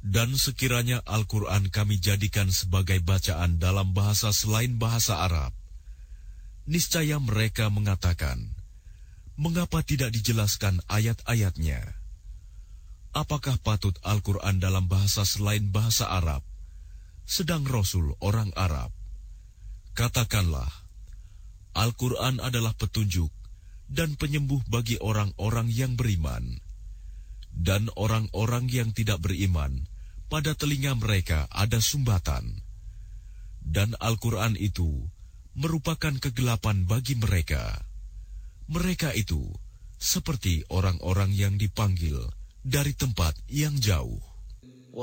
Dan sekiranya Al-Quran kami jadikan sebagai bacaan dalam bahasa selain bahasa Arab, niscaya mereka mengatakan, mengapa tidak dijelaskan ayat-ayatnya? Apakah patut Al-Quran dalam bahasa selain bahasa Arab, sedang Rasul orang Arab? Katakanlah, Al-Quran adalah petunjuk dan penyembuh bagi orang-orang yang beriman. Dan orang-orang yang tidak beriman, pada telinga mereka ada sumbatan. Dan Al-Quran itu merupakan kegelapan bagi mereka. Mereka itu seperti orang-orang yang dipanggil dari tempat yang jauh.